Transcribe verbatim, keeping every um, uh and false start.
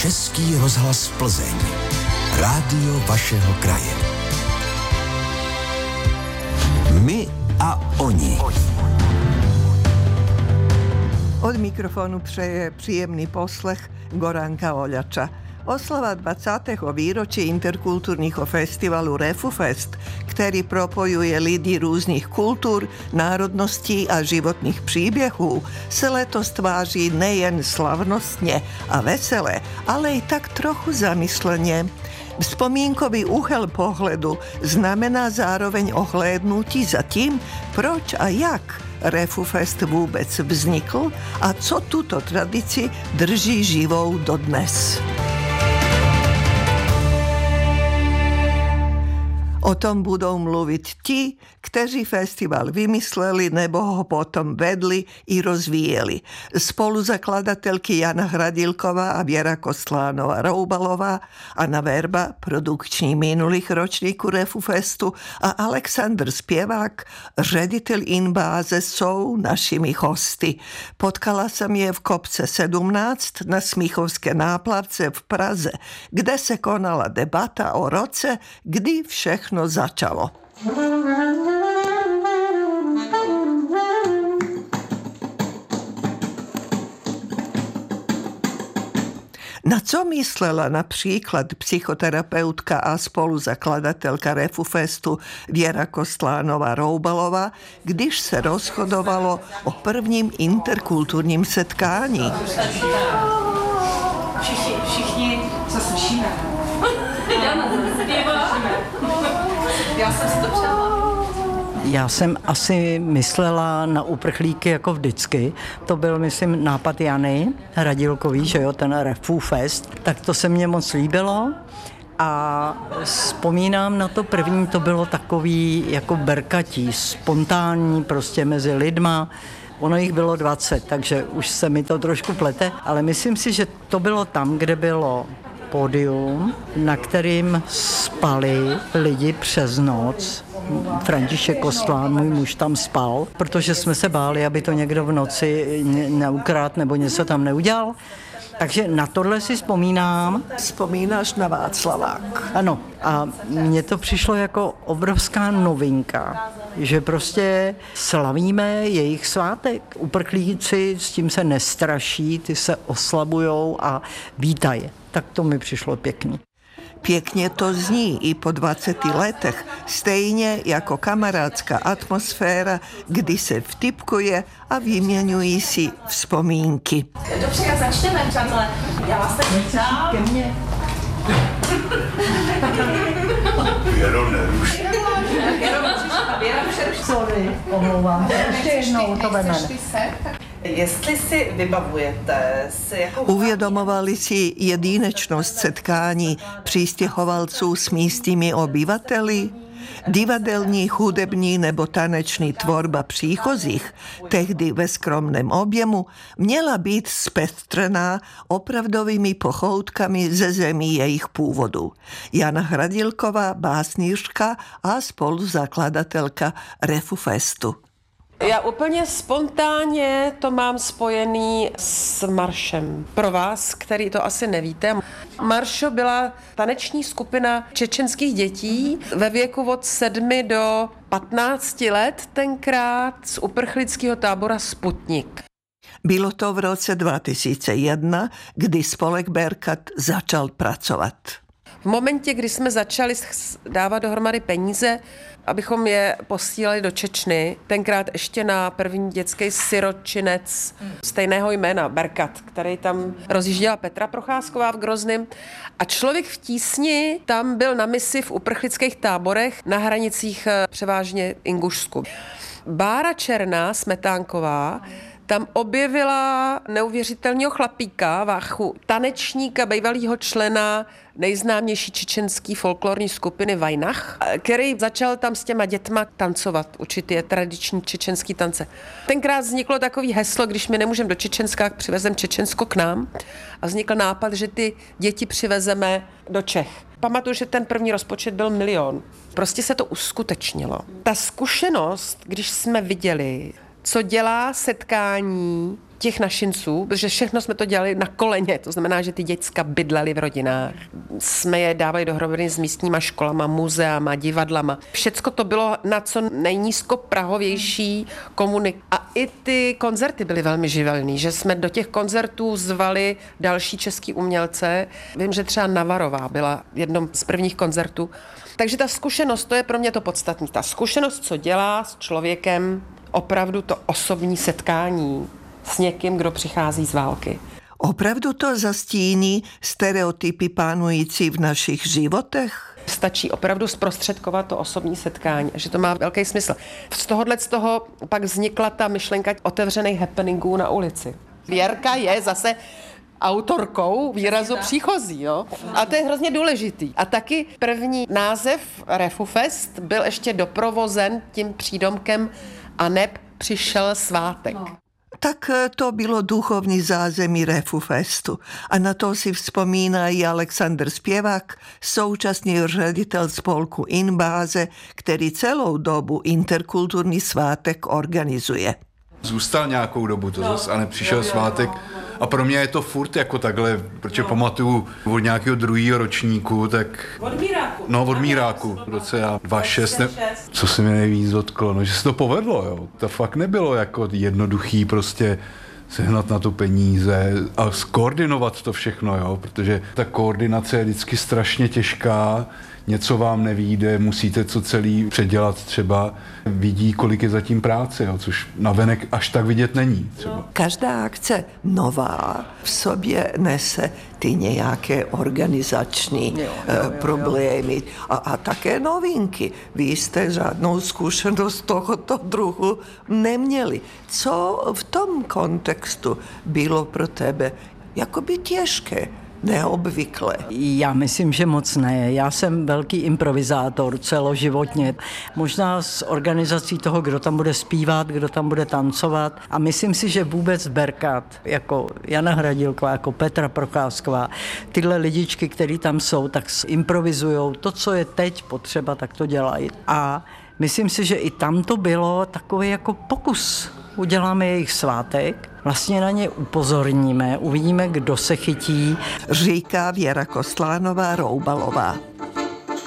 Český rozhlas Plzeň. Rádio vašeho kraje. My a oni. Od mikrofonu přeje příjemný poslech Goranka Oljača. Oslava dvacátého výročí interkulturního festivalu Refufest, který propojuje lidi různých kultur, národností a životních příběhů, se letos tváří nejen slavnostně a vesele, ale i tak trochu zamysleně. Vzpomínkový úhel pohledu znamená zároveň ohlédnutí za tím, proč a jak Refufest vůbec vznikl a co tuto tradici drží živou dodnes. O tom budou mluvit ti, kteří festival vymysleli nebo ho potom vedli i rozvíjeli. Spoluzakladatelky Jana Hradilková a Věra Kostlánová-Roubalová, Anna Verba, produkční minulých ročníků Refufestu, a Alexandr Zpěvák, ředitel Inbáze, jsou našimi hosty. Potkala jsem je v Kopce sedmnáct na Smíchovské náplavce v Praze, kde se konala debata o roce, kdy všechno začalo. Na co myslela například psychoterapeutka a spoluzakladatelka Refufestu Věra Kostlánová-Roubalová, když se rozhodovalo o prvním interkulturním setkání? Všichni, všichni se slyšíme. Já jsem si to přála. Já jsem asi myslela na uprchlíky jako vždycky. To byl, myslím, nápad Jany Hradilkový, že jo, ten Refufest. Tak to se mně moc líbilo. A vzpomínám na to první, to bylo takový jako berkatí, spontánní prostě mezi lidma. Ono jich bylo dvacet, takže už se mi to trošku plete, ale myslím si, že to bylo tam, kde bylo pódium, na kterým spali lidi přes noc. František Kostlán, můj muž, tam spal, protože jsme se báli, aby to někdo v noci neukrát nebo něco tam neudělal. Takže na tohle si vzpomínám. Vzpomínáš na Václavák. Ano, a mně to přišlo jako obrovská novinka, že prostě slavíme jejich svátek. Uprchlíci s tím se nestraší, ty se oslabujou a vítají. Tak to mi přišlo pěkný. Pěkně to zní i po dvaceti letech, stejně jako kamarádská atmosféra, kdy se vtipkuje a vyměňují si vzpomínky. Dobře, jak začneme, přátelé. Já vás tak vítám. Ke mně. Věro, neruš. Věra, přeruš. Sorry, omlouvám. Ještě jednou to vezmeme. Jestli si vybavujete si jako... Uvědomovali si jedinečnost setkání přistěhovalců s místními obyvateli? Divadelní, hudební nebo taneční tvorba příchozích, tehdy ve skromném objemu, měla být zpestřená opravdovými pochoutkami ze zemí jejich původu. Jana Hradilková, básnířka a spoluzakladatelka Refufestu. Já úplně spontánně to mám spojený s maršem. Pro vás, který to asi nevíte, Maršo byla taneční skupina čečenských dětí ve věku od sedmi do patnácti let, tenkrát z uprchlického tábora Sputnik. Bylo to v roce dva tisíce jedna, kdy spolek Berkat začal pracovat. V momentě, kdy jsme začali dávat dohromady peníze, abychom je posílali do Čečny, tenkrát ještě na první dětský siročinec stejného jména, Berkat, který tam rozjížděla Petra Procházková v Grozném. A Člověk v tísni tam byl na misi v uprchlických táborech na hranicích převážně Ingušsku. Bára Černá Smetánková tam objevila neuvěřitelného chlapíka, Váchu, tanečníka, bývalýho člena nejznámější čečenský folklorní skupiny Vajnach, který začal tam s těma dětma tancovat, učit je tradiční čečenský tance. Tenkrát vzniklo takový heslo, když my nemůžeme do Čečenska, přivezem Čečensko k nám, a vznikl nápad, že ty děti přivezeme do Čech. Pamatuju, že ten první rozpočet byl milion. Prostě se to uskutečnilo. Ta zkušenost, když jsme viděli, co dělá setkání těch našinců, protože všechno jsme to dělali na koleně, to znamená, že ty děcka bydlely v rodinách. Jsme je dávali dohromady s místníma školama, muzeama, divadlama. Všecko to bylo na co nejnízkoprahovější komunik. A i ty koncerty byly velmi živelný, že jsme do těch koncertů zvali další český umělce. Vím, že třeba Navarová byla jednom z prvních koncertů. Takže ta zkušenost, to je pro mě to podstatné. Ta zkušenost, co dělá s člověkem, opravdu to osobní setkání s někým, kdo přichází z války. Opravdu to zastíní stereotypy panující v našich životech? Stačí opravdu zprostředkovat to osobní setkání, že to má velký smysl. Z tohohle z toho pak vznikla ta myšlenka otevřených happeningů na ulici. Věrka je zase autorkou výrazu příchozí, jo? A to je hrozně důležitý. A taky první název Refufest byl ještě doprovozen tím přídomkem a neb přišel svátek. No. Tak to bylo duchovní zázemí Refufestu. A na to si vzpomíná i Aleksandr Spěvák, současný ředitel spolku Inbáze, který celou dobu interkulturní svátek organizuje. Zůstal nějakou dobu to zase a nepřišel svátek. A pro mě je to furt jako takhle, protože no. pamatuju od nějakého druhého ročníku, tak... Od Míráku. No, od Míráku. V roce dva šest. Ne... Co se mi nejvíc dotklo, no, že se to povedlo, jo. To fakt nebylo jako jednoduchý prostě sehnat na to peníze a skoordinovat to všechno, jo, protože ta koordinace je vždycky strašně těžká. Něco vám nevyjde, musíte co celý předělat třeba. Vidí, kolik je zatím práce, jo, což navenek až tak vidět není. Třeba. Každá akce nová v sobě nese ty nějaké organizační jo, jo, jo, problémy a, a také novinky. Vy jste žádnou zkušenost tohoto druhu neměli. Co v tom kontextu bylo pro tebe jakoby těžké? Neobvykle. Já myslím, že moc ne. Já jsem velký improvizátor celoživotně. Možná s organizací toho, kdo tam bude zpívat, kdo tam bude tancovat. A myslím si, že vůbec Berkat, jako Jana Hradilková, jako Petra Procházková, tyhle lidičky, které tam jsou, tak improvizujou. To, co je teď potřeba, tak to dělají. A myslím si, že i tam to bylo takový jako pokus. Uděláme jejich svátek, vlastně na ně upozorníme, uvidíme, kdo se chytí. Říká Věra Kostlánová-Roubalová.